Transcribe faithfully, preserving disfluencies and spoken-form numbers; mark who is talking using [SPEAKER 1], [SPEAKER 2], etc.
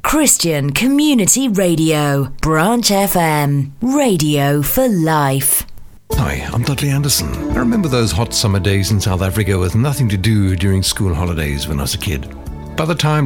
[SPEAKER 1] Christian Community Radio. Branch F M. Radio for life.
[SPEAKER 2] Hi, I'm Dudley Anderson. I remember those hot summer days in South Africa with nothing to do during school holidays when I was a kid. By the time